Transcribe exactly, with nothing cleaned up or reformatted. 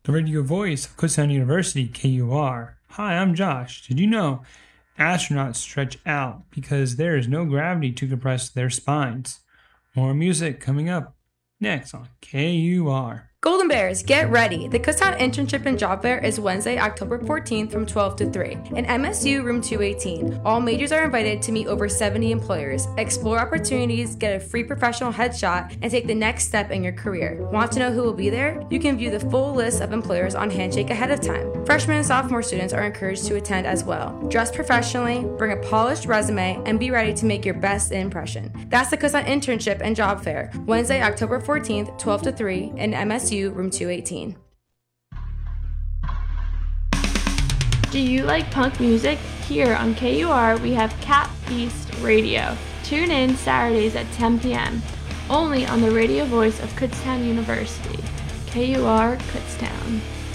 the radio voice of Kutztown University, K U R. Hi, I'm Josh. Did you know astronauts stretch out because there is no gravity to compress their spines? More music coming up next on K U R. Golden Bears, get ready! The Kutztown Internship and Job Fair is Wednesday, October fourteenth from twelve to three in M S U Room two eighteen. All majors are invited to meet over seventy employers, explore opportunities, get a free professional headshot, and take the next step in your career. Want to know who will be there? You can view the full list of employers on Handshake ahead of time. Freshman and sophomore students are encouraged to attend as well. Dress professionally, bring a polished resume, and be ready to make your best impression. That's the Kutztown Internship and Job Fair, Wednesday, October fourteenth, twelve to three in M S U Room two eighteen. Do you like punk music? Here on K U R we have Cat Beast Radio. Tune in Saturdays at ten p.m. only on the radio voice of Kutztown University. K U R Kutztown.